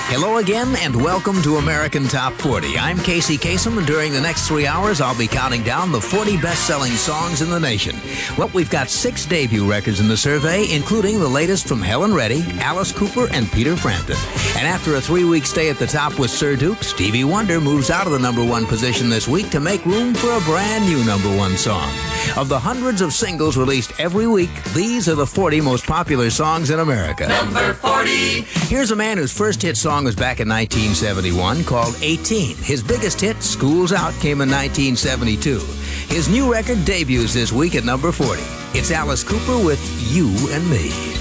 Hello again, and welcome to American Top 40. I'm Casey Kasem, and during the next 3 hours, I'll be counting down the 40 best-selling songs in the nation. Well, we've got 6 debut records in the survey, including the latest from Helen Reddy, Alice Cooper, and Peter Frampton. And after a 3-week stay at the top with Sir Duke, Stevie Wonder moves out of the number 1 position this week to make room for a brand new number 1 song. Of the hundreds of singles released every week, these are the 40 most popular songs in America. Number 40. Here's a man whose first hit song was back in 1971 called 18. His biggest hit, School's Out, came in 1972. His new record debuts this week at number 40. It's Alice Cooper with You and Me.